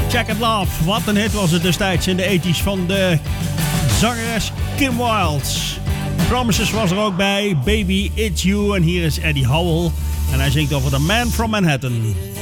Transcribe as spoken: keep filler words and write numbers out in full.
Jacket Love. Wat een hit was het destijds in de tachtiger van de zangeres Kim Wilde. Promises was er ook bij. Baby, It's You. En hier is Eddie Howell. En hij zingt over The Man from Manhattan.